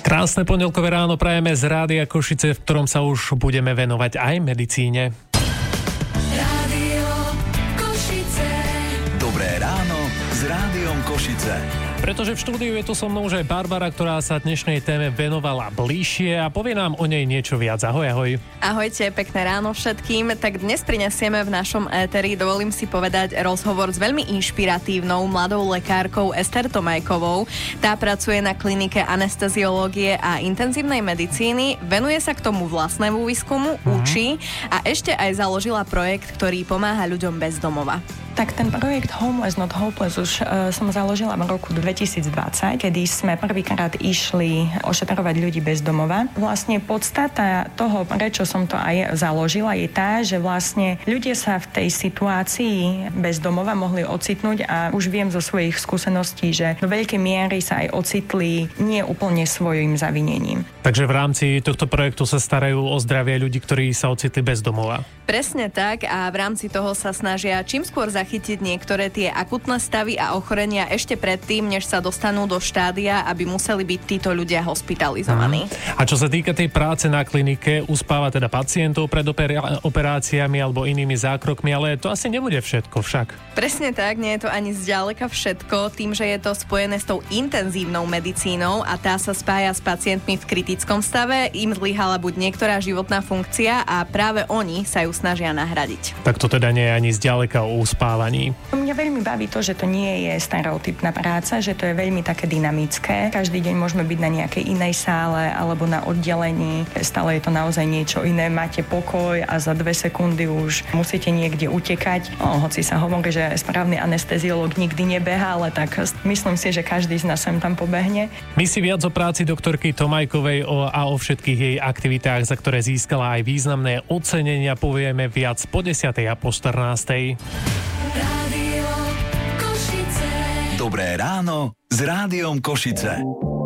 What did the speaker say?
Krásne pondelkové ráno prajeme z Rádia Košice, v ktorom sa už budeme venovať aj medicíne. Rádio Košice. Dobré ráno s Rádiom Košice. Pretože v štúdiu je tu so mnou už aj Barbara, ktorá sa dnešnej téme venovala bližšie a povie nám o nej niečo viac. Ahoj, ahoj. Ahojte, pekné ráno všetkým. Tak dnes prinesieme v našom éteri, dovolím si povedať, rozhovor s veľmi inšpiratívnou mladou lekárkou Ester Tomajkovou. Tá pracuje na klinike anesteziológie a intenzívnej medicíny, venuje sa k tomu vlastnému výskumu, učí a ešte aj založila projekt, ktorý pomáha ľuďom bez domova. Tak ten projekt Homeless Not Hopeless už som založila v roku 2020, kedy sme prvýkrát išli ošetrovať ľudí bez domova. Vlastne podstata toho, prečo som to aj založila, je tá, že vlastne ľudia sa v tej situácii bez domova mohli ocitnúť a už viem zo svojich skúseností, že do veľkej miery sa aj ocitli nie úplne svojím zavinením. Takže v rámci tohto projektu sa starajú o zdravie ľudí, ktorí sa ocitli bez domova. Presne tak a v rámci toho sa snažia čím skôr zachytiť niektoré tie akutné stavy a ochorenia ešte predtým, než sa dostanú do štádia, aby museli byť títo ľudia hospitalizovaní. A čo sa týka tej práce na klinike, uspáva teda pacientov pred operáciami alebo inými zákrokmi, ale to asi nebude všetko však. Presne tak, nie je to ani zďaleka všetko, tým, že je to spojené s tou intenzívnou medicínou a tá sa spája s pacientmi v kritickom stave, im zlyhala buď niektorá životná funkcia a práve oni sa ju snažia nahradiť. Tak to teda nie je ani zďaleka o uspávaní. Mňa veľmi baví to, že to nie je stereotypná práca, že to je veľmi také dynamické. Každý deň môžeme byť na nejakej inej sále alebo na oddelení. Stále je to naozaj niečo iné. Máte pokoj a za 2 sekundy už musíte niekde utekať. Hoci sa hovorí, že správny anesteziológ nikdy nebeha, ale tak myslím si, že každý z nás sem tam pobehne. My si viac o práci doktorky Tomajkovej a o všetkých jej aktivitách, za ktoré získala aj významné ocenenia, povieme viac po 10. a po 14. Rádio Košice. Dobré ráno s Rádiom Košice.